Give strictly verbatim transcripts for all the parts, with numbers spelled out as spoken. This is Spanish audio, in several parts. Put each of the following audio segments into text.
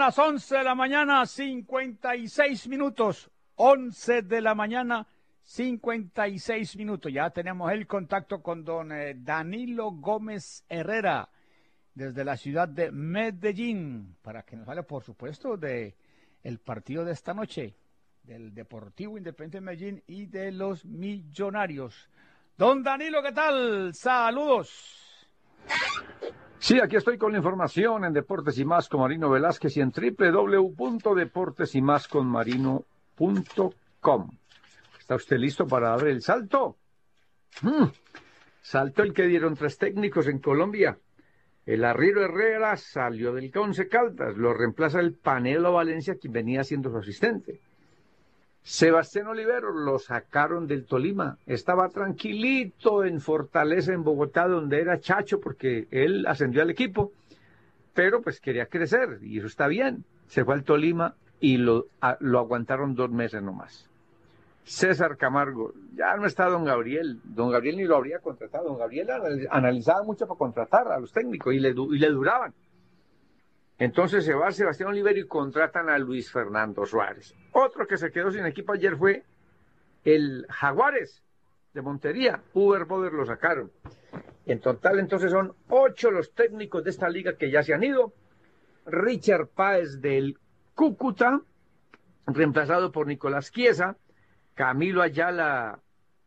las once de la mañana, cincuenta y seis minutos. once de la mañana, cincuenta y seis minutos. Ya tenemos el contacto con don eh, Danilo Gómez Herrera, desde la ciudad de Medellín, para que nos hable, por supuesto, de el partido de esta noche, del Deportivo Independiente de Medellín y de los Millonarios. Don Danilo, ¿qué tal? Saludos. Sí, aquí estoy con la información en Deportes y Más con Marino Velázquez y en doble u doble u doble u punto deportes y más con marino punto com. ¿Está usted listo para dar el salto? Mm. Salto el que dieron tres técnicos en Colombia. El Arriero Herrera salió del Once Caldas, lo reemplaza el Panelo Valencia, quien venía siendo su asistente. Sebastián Olivero lo sacaron del Tolima, estaba tranquilito en Fortaleza, en Bogotá, donde era chacho, porque él ascendió al equipo, pero pues quería crecer, y eso está bien. Se fue al Tolima y lo, a, lo aguantaron dos meses nomás. César Camargo, ya no está don Gabriel, don Gabriel ni lo habría contratado, don Gabriel analizaba mucho para contratar a los técnicos y le, y le duraban. Entonces se va Sebastián Olivero y contratan a Luis Fernando Suárez. Otro que se quedó sin equipo ayer fue el Jaguares de Montería. Uber Boder lo sacaron. En total entonces son ocho los técnicos de esta liga que ya se han ido. Richard Páez del Cúcuta, reemplazado por Nicolás Chiesa. Camilo Ayala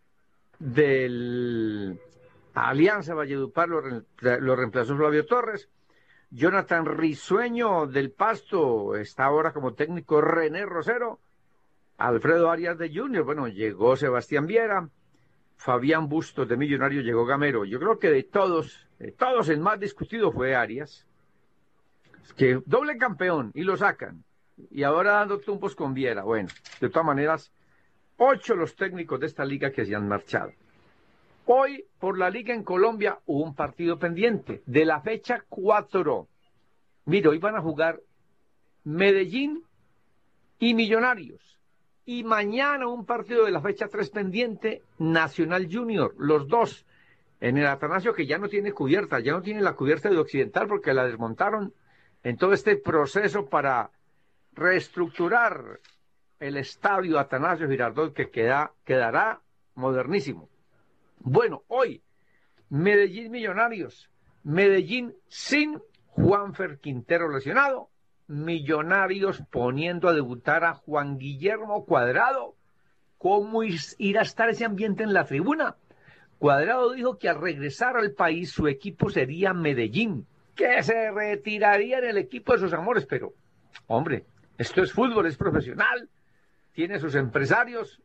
del Alianza Valledupar lo, lo reemplazó Flavio Torres. Jonathan Risueño del Pasto está ahora como técnico René Rosero. Alfredo Arias de Junior, bueno, llegó Sebastián Viera. Fabián Bustos de Millonario, llegó Gamero. Yo creo que de todos, de todos el más discutido fue Arias, que doble campeón y lo sacan. Y ahora dando tumbos con Viera. Bueno, de todas maneras, ocho los técnicos de esta liga que se han marchado. Hoy, por la liga en Colombia, hubo un partido pendiente de la fecha cuatro. Mira, hoy van a jugar Medellín y Millonarios. Y mañana un partido de la fecha tres pendiente, Nacional Junior, los dos. En el Atanasio, que ya no tiene cubierta, ya no tiene la cubierta de Occidental porque la desmontaron en todo este proceso para reestructurar el estadio Atanasio Girardot, que queda, quedará modernísimo. Bueno, hoy, Medellín Millonarios, Medellín sin Juanfer Quintero lesionado, Millonarios poniendo a debutar a Juan Guillermo Cuadrado. ¿Cómo irá a estar ese ambiente en la tribuna? Cuadrado dijo que al regresar al país su equipo sería Medellín, que se retiraría en el equipo de sus amores, pero, hombre, esto es fútbol, es profesional, tiene sus empresarios,